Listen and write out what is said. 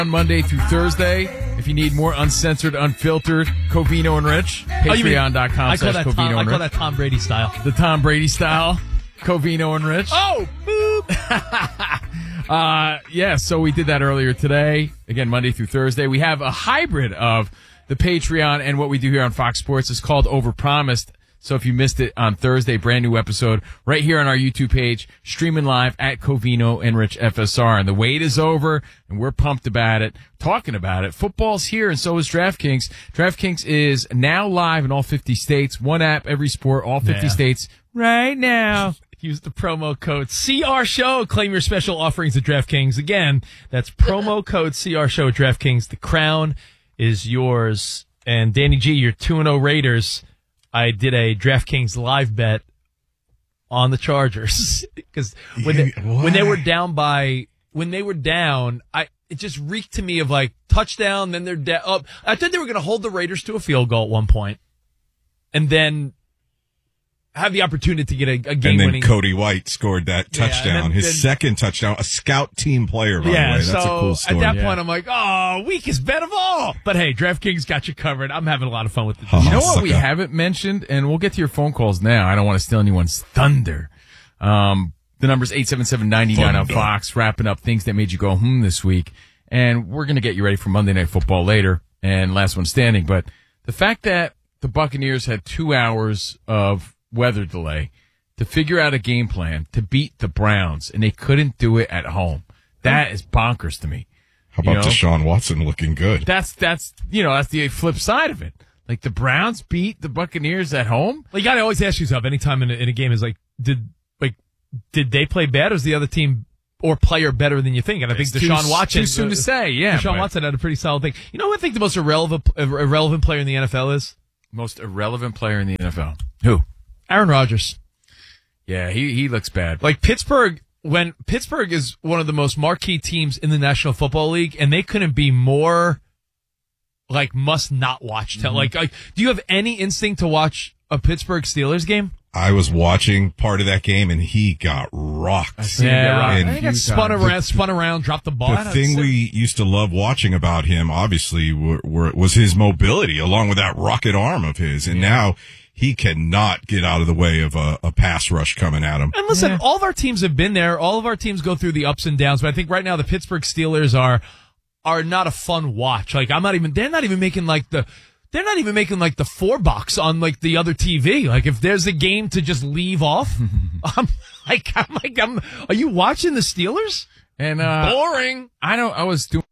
on Monday through Thursday. If you need more uncensored, unfiltered, Covino and Rich, patreon.com/Covino and Rich. I call that Tom Brady style. The Tom Brady style, Covino and Rich. Oh, boop. So we did that earlier today. Again, Monday through Thursday. We have a hybrid of the Patreon and what we do here on Fox Sports. It's called Overpromised. So if you missed it on Thursday, brand new episode right here on our YouTube page, streaming live at Covino and Rich FSR. And the wait is over, and we're pumped about it, talking about it. Football's here, and so is DraftKings. DraftKings is now live in all 50 states. One app, every sport, all 50 states right now. Use the promo code CRSHOW. Claim your special offerings at DraftKings. Again, that's promo code CRSHOW at DraftKings. The crown is yours. And Danny G, your 2-0 Raiders. I did a DraftKings live bet on the Chargers because when they were down, it just reeked to me of like touchdown. Then they're down. I thought they were going to hold the Raiders to a field goal at one point, and then have the opportunity to get a game-winning. And then Cody White scored that touchdown, his second touchdown, a scout team player, by the way. That's a cool story. At that point, I'm like, weakest bet of all. But hey, DraftKings got you covered. I'm having a lot of fun with it. You know what we haven't mentioned, and we'll get to your phone calls now. I don't want to steal anyone's thunder. The number's 877-99 on Fox, wrapping up things that made you go, this week. And we're going to get you ready for Monday Night Football later, and last one standing. But the fact that the Buccaneers had 2 hours of weather delay to figure out a game plan to beat the Browns, and they couldn't do it at home. That is bonkers to me. How about Deshaun Watson looking good? That's the flip side of it. Like, the Browns beat the Buccaneers at home? Well, you got to always ask yourself anytime in a game is like, did they play bad, or is the other team or player better than you think? And I think Deshaun Watson. Too soon to say, yeah. Deshaun Watson had a pretty solid thing. You know what I think the most irrelevant player in the NFL is? Most irrelevant player in the NFL. Who? Aaron Rodgers. Yeah, he looks bad. Like Pittsburgh is one of the most marquee teams in the National Football League, and they couldn't be more like must not watch. Mm-hmm. Like, do you have any instinct to watch a Pittsburgh Steelers game? I was watching part of that game, and he got rocked. I think he got spun around, dropped the ball. The thing we used to love watching about him, obviously, was his mobility, along with that rocket arm of his. And now he cannot get out of the way of a pass rush coming at him. And listen, all of our teams have been there. All of our teams go through the ups and downs. But I think right now the Pittsburgh Steelers are not a fun watch. Like, they're not even making like the 4-box on like the other TV. Like, if there's a game to just leave off, are you watching the Steelers? And boring. I was doing